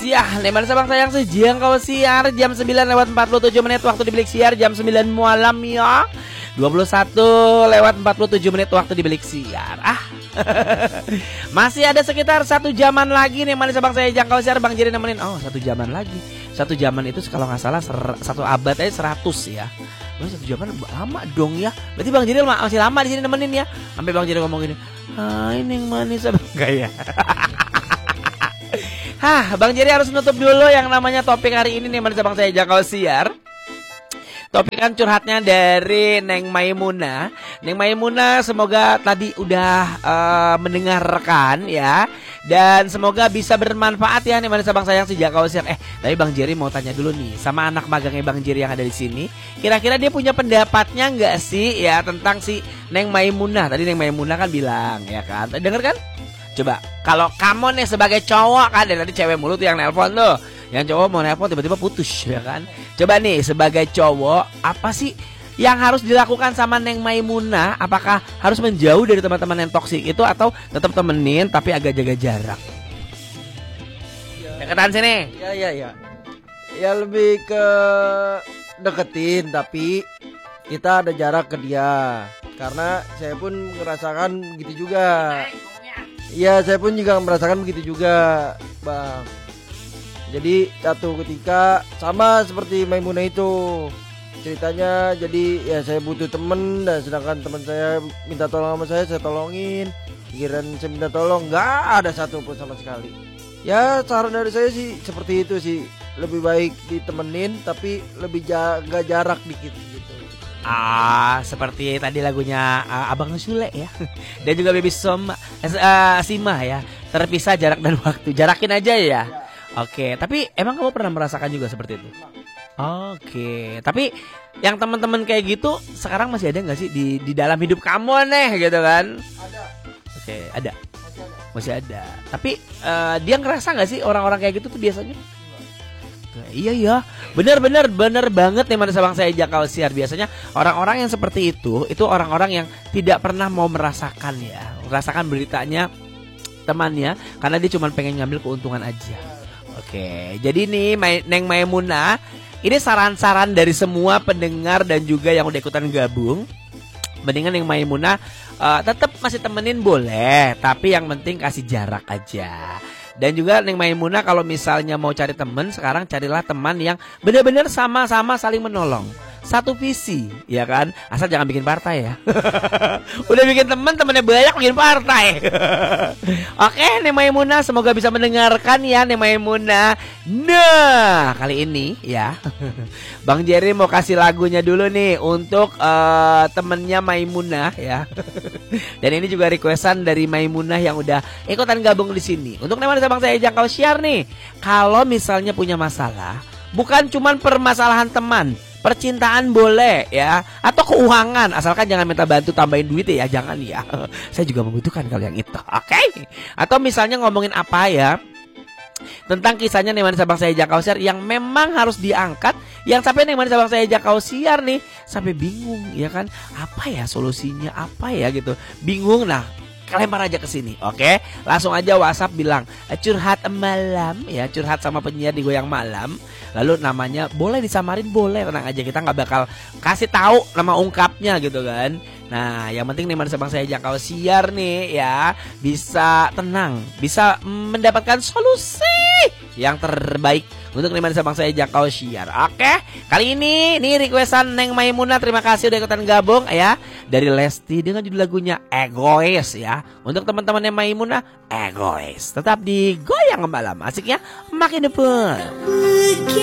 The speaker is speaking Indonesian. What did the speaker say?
Ya, Neman Sabang sayang sejangkau siar jam 9:47 waktu di Bilik Siar, jam 9 malam ya. 21:47 waktu di Bilik Siar. Masih ada sekitar 1 jaman lagi nih Neman Sabang saya jangkau siar, Bang Jerry nemenin. Oh, 1 jaman lagi. 1 jaman itu kalau nggak salah 1 abad aja 100 ya. Oh, 1 jaman lama dong ya. Berarti Bang Jerry masih lama di sini nemenin ya. Sampai Bang Jerry ngomong gini, "Hai Neng Manis Sabang." Enggak ya. Bang Jerry harus nutup dulu yang namanya topik hari ini nih Manis Sabang saya jangkau siar. Topik kan curhatnya dari Neng Maimunah. Neng Maimunah semoga tadi udah mendengarkan ya. Dan semoga bisa bermanfaat ya nih Manis Sabang sayang sejak kau siar. Tapi Bang Jerry mau tanya dulu nih sama anak magangnya Bang Jerry yang ada di sini. Kira-kira dia punya pendapatnya nggak sih ya tentang si Neng Maimunah? Tadi Neng Maimunah kan bilang ya kan. Dengar kan? Coba kalau kamu nih sebagai cowok kan, dari tadi cewek mulu tuh yang nelpon tuh. Yang cowok mau nelpon tiba-tiba putus ya kan. Coba nih sebagai cowok apa sih yang harus dilakukan sama Neng Maimunah? Apakah harus menjauh dari teman-teman yang toksik itu atau tetap temenin tapi agak jaga jarak? Deketan sini. Ya. Ya lebih ke deketin tapi kita ada jarak ke dia. Karena saya pun merasakan begitu juga. Iya, saya pun juga merasakan begitu juga, Bang. Jadi satu ketika sama seperti Maimunah itu ceritanya. Jadi ya saya butuh temen dan sedangkan teman saya minta tolong sama saya tolongin. Pikiran saya minta tolong nggak ada satu pun sama sekali. Ya saran dari saya sih seperti itu sih, lebih baik ditemenin tapi lebih jaga jarak dikit gitu. Seperti tadi lagunya Abang Sule ya. Dan juga Baby Sima ya. Terpisah jarak dan waktu. Jarakin aja ya. Oke, tapi emang kamu pernah merasakan juga seperti itu? Oke, tapi yang teman-teman kayak gitu sekarang masih ada nggak sih di dalam hidup kamu nih gitu kan? Ada. Oke, ada. Masih ada. Tapi dia ngerasa nggak sih orang-orang kayak gitu tuh biasanya? Iya ya, benar banget nih Manis Sabang saya jangkau siar. Biasanya orang-orang yang seperti itu orang-orang yang tidak pernah mau merasakan beritanya temannya karena dia cuma pengen ngambil keuntungan aja. Oke, jadi nih Neng Maimunah, ini saran-saran dari semua pendengar dan juga yang udah ikutan gabung. Mendingan Neng Maimunah tetap masih temenin boleh, tapi yang penting kasih jarak aja. Dan juga Neng Maimunah kalau misalnya mau cari teman, sekarang carilah teman yang benar-benar sama-sama saling menolong. Satu visi, ya kan? Asal jangan bikin partai ya. Udah bikin temennya banyak bikin partai. Oke, Neng Maimunah semoga bisa mendengarkan ya Neng Maimunah. Nah, kali ini ya Bang Jerry mau kasih lagunya dulu nih untuk temennya Maimunah ya. Dan ini juga requestan dari Maimunah yang udah ikutan gabung di sini. Untuk Neman Sabang saya jangkau siar nih. Kalau misalnya punya masalah, bukan cuman permasalahan teman, percintaan boleh ya, atau keuangan, asalkan jangan minta bantu tambahin duit ya, jangan ya. Saya juga membutuhkan kalau yang itu. Oke. Atau misalnya ngomongin apa ya tentang kisahnya Neman Sabang saya jangkau siar yang memang harus diangkat, yang sampai Neman Sabang saya jangkau siar nih sampai bingung ya kan, apa ya solusinya, apa ya gitu, bingung. Nah, lempar aja ke sini, oke? Langsung aja WhatsApp bilang curhat malam ya, curhat sama penyiar di Goyang Malam. Lalu namanya boleh disamarin, boleh, tenang aja, kita nggak bakal kasih tahu nama ungkapnya gitu kan. Nah, yang penting nih Neman Sabang saya jangkau siar nih ya bisa tenang, bisa mendapatkan solusi yang terbaik untuk Neman Sabang saya jangkau siar. Oke, kali ini nih requestan Neng Maimunah, terima kasih udah ikutan gabung ya, dari Lesti dengan judul lagunya Egois ya. Untuk teman-teman Neng Maimunah, Egois tetap di Goyang Malam, asiknya makin depan.